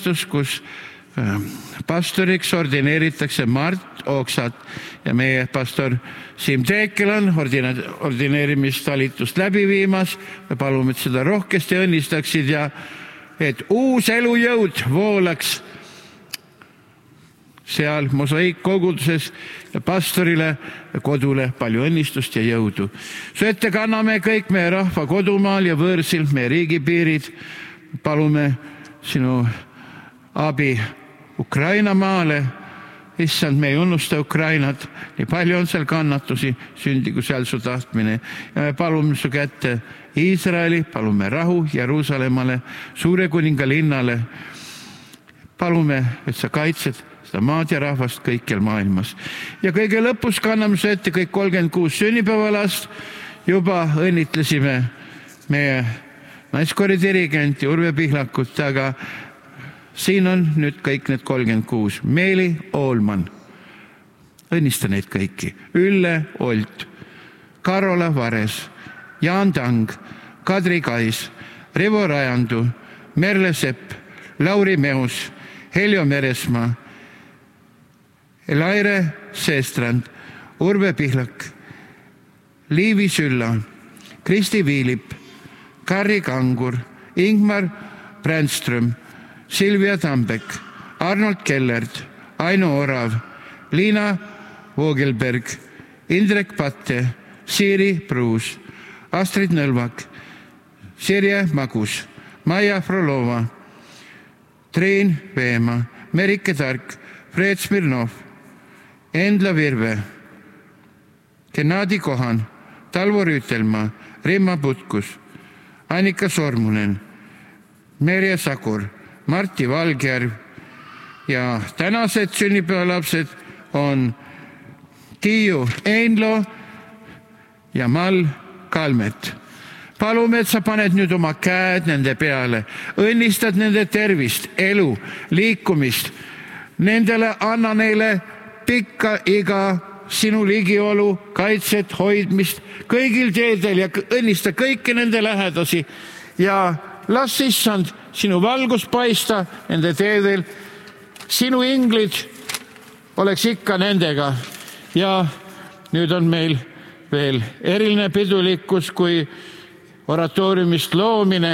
õnnistus, kus pastoriks ordineeritakse Mart Ooksat ja meie pastor Siim Teekel on ordineerimistalitust läbi viimas. Me palume, et seda rohkesti õnnistaksid ja et uus elujõud voolaks seal Mosaiikkoguduses ja pastorile ja kodule palju õnnistust ja jõudu. Su ette kanname kõik meie rahva kodumaal ja võõrsil meie riigipiirid. Palume sinu abi Ukraina maale. Issand, me ei unnusta Ukrainat. Nii palju on seal kannatusi, sündigu seal su tahtmine. Ja me palume su kätte Iisraeli, palume rahu Jeruusalemmale, suure kuninga linnale. Palume, et sa kaitsed seda maad ja rahvast kõikjal maailmas. Ja kõige lõpus kanname su ette kõik 36 sünnipäevalast. Juba õnnitlesime meie naiskoori dirigenti Urve Pihlakut, aga siin on nüüd kõik need 36. Meeli Oolman. Õnnista neid kõiki. Ülle Olt, Karola Vares, Jaan Tang, Kadri Kais, Rivo Rajandu, Merle Sepp, Lauri Meus, Heljo Meresmaa, Elaire Seestrand, Urve Pihlak, Liivi Sülla, Kristi Viilip, Karri Kangur, Ingmar Brändström, Silvia Tambek, Arnold Kellert, Aino Orav, Liina Vogelberg, Indrek Patte, Siiri Pruus, Astrid Nõlvak, Sirje Magus, Maia Frolova, Triin Veema, Merike Tark, Fred Smirnov, Endla Virve, Gennadi Kohan, Talvo Rüütelmaa, Rimma Putkus, Annika Sormunen, Merje Sakur, Martti Valgjärv ja tänased sünnipäevalapsed on Tiiu Einlo ja Mal Kalmet. Palume, et sa paned nüüd oma käed nende peale, õnnistad nende tervist, elu, liikumist. Nendele anna neile pikka iga sinu ligiolu, kaitset, hoidmist kõigil teedel ja õnnista kõiki nende lähedasi ja las issand sinu valgus paista nende teedel. Sinu inglid oleks ikka nendega. Ja nüüd on meil veel eriline pidulikkus kui oratooriumist loomine.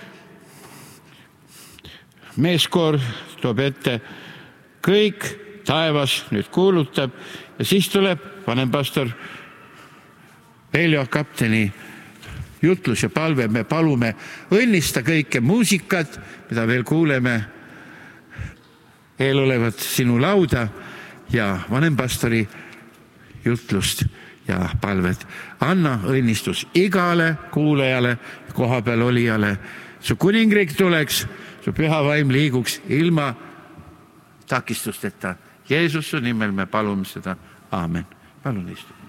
Meeskoor toob ette kõik taevas nüüd kuulutab ja siis tuleb vanempastor Veljo kapteni jutlus ja palve. Me palume õnnista kõike muusikat, mida veel kuuleme, eelolevat sinu lauda ja vanempastori jutlust ja palvet. Anna õnnistus igale kuulajale, koha peal olijale. Su kuningriik tuleks, su püha vaim liiguks ilma takistusteta. Jeesuse nimel me palume seda. Aamen. Palun istu.